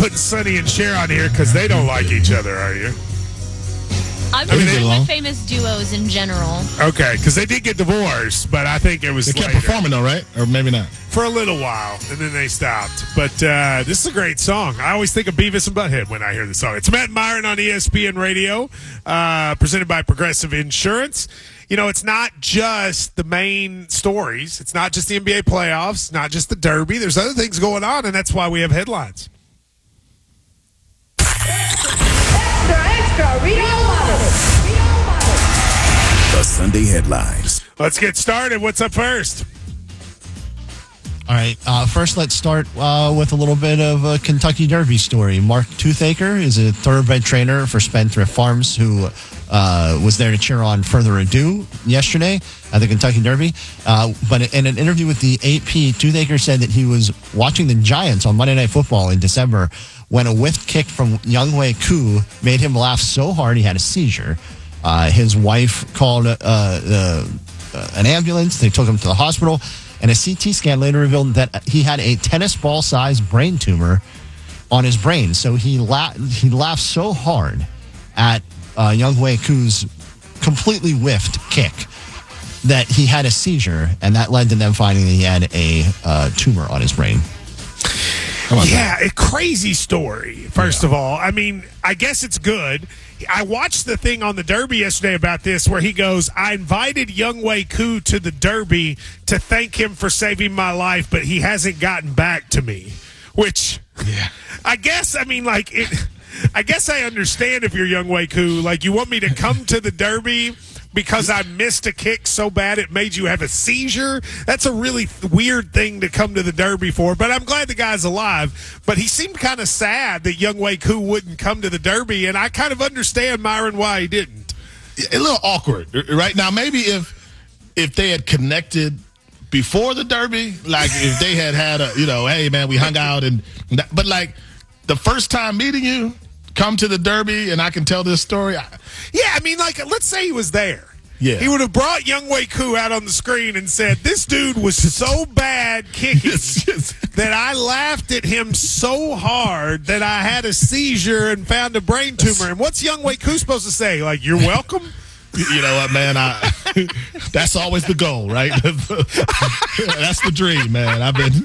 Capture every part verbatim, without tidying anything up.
putting Sonny and Cher on here because they don't like each other, are you? I'm I mean, just they- with famous duos in general. Okay, because they did get divorced, but I think it was They kept later. performing though, right? Or maybe not. For a little while, and then they stopped. But uh, this is a great song. I always think of Beavis and Butthead when I hear the song. It's Matt and Myron on E S P N Radio, uh, presented by Progressive Insurance. You know, it's not just the main stories. It's not just the N B A playoffs, not just the Derby. There's other things going on, and that's why we have headlines. Extra, extra, read all about it. Read all about it. The Sunday headlines. Let's get started. What's up first? All right. Uh, first, let's start uh, with a little bit of a Kentucky Derby story. Mark Toothaker is a thoroughbred trainer for Spendthrift Farms who uh, was there to cheer on Further Ado yesterday at the Kentucky Derby. Uh, but in an interview with the A P, Toothaker said that he was watching the Giants on Monday Night Football in December when a whiffed kick from Younghoe Koo made him laugh so hard he had a seizure. Uh, his wife called uh, uh, uh, an ambulance. They took him to the hospital. And a C T scan later revealed that he had a tennis ball-sized brain tumor on his brain. So he la- he laughed so hard at uh, Younghoe Koo's completely whiffed kick that he had a seizure, and that led to them finding that he had a uh, tumor on his brain. Yeah, a crazy story, first yeah. of all. I mean, I guess it's good. I watched the thing on the Derby yesterday about this where he goes, I invited Younghoe Koo to the Derby to thank him for saving my life, but he hasn't gotten back to me. Which, yeah. I guess, I mean, like, it, I guess I understand if you're Younghoe Koo. Like, you want me to come to the Derby because I missed a kick so bad it made you have a seizure? That's a really weird thing to come to the Derby for, but I'm glad the guy's alive. But he seemed kind of sad that Younghoe Koo wouldn't come to the Derby, and I kind of understand, Myron, why he didn't. A little awkward, right? Now, maybe if if they had connected before the Derby, like if they had had a, you know, hey, man, we hung out, and but like the first time meeting you, come to the Derby, and I can tell this story. I, Yeah, I mean, like, let's say he was there. Yeah. He would have brought Younghoe Koo out on the screen and said, this dude was so bad kicking yes, yes. that I laughed at him so hard that I had a seizure and found a brain tumor. And what's Younghoe Koo supposed to say? Like, you're welcome? You know what, man? I, that's always the goal, right? That's the dream, man. I've been.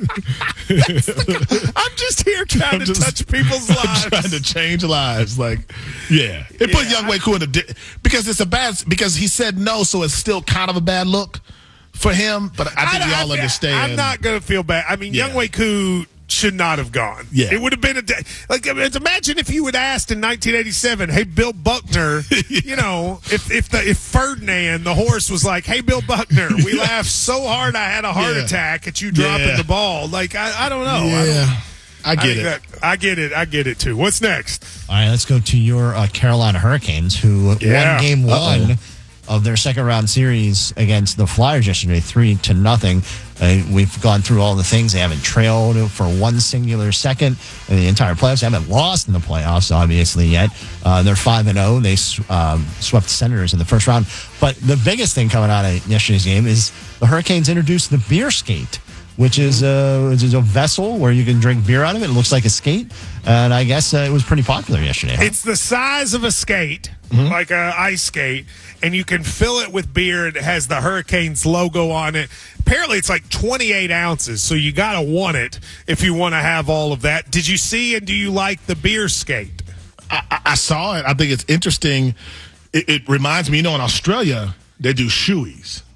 the, I'm just here trying I'm to just, touch people's lives. I'm trying to change lives. Like, yeah, it put yeah, Younghoe Koo in a di- because it's a bad because he said no, so it's still kind of a bad look for him. But I think I, we all I, understand. I'm not going to feel bad. I mean, yeah. Younghoe Koo should not have gone. Yeah. It would have been a day. Like, imagine if you had asked in nineteen eighty-seven, hey, Bill Buckner, yeah. you know, if if the if Ferdinand, the horse, was like, hey, Bill Buckner, we yeah. laughed so hard I had a heart yeah. attack at you dropping yeah. the ball. Like, I, I don't know. Yeah. I, don't, I get I it. That, I get it. I get it, too. What's next? All right, let's go to your uh, Carolina Hurricanes, who yeah. won game Uh-oh. one of their second round series against the Flyers yesterday, three to nothing. Uh, we've gone through all the things. They haven't trailed for one singular second in the entire playoffs. They haven't lost in the playoffs, obviously, yet. Uh, they're five and oh. They um, swept the Senators in the first round. But the biggest thing coming out of yesterday's game is the Hurricanes introduced the beer skate, which is a, which is a vessel where you can drink beer out of it. It looks like a skate. And I guess uh, it was pretty popular yesterday. Huh? It's the size of a skate, mm-hmm. like an ice skate, and you can fill it with beer. And it has the Hurricanes logo on it. Apparently, it's like twenty-eight ounces, so you got to want it if you want to have all of that. Did you see and do you like the beer skate? I, I saw it. I think it's interesting. It, it reminds me, you know, in Australia, they do shoeies.